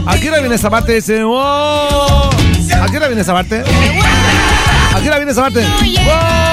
¿A qué hora viene esa parte? Dice, oh. ¿A qué hora viene esa parte? ¿A qué hora viene esa parte? ¡Oh!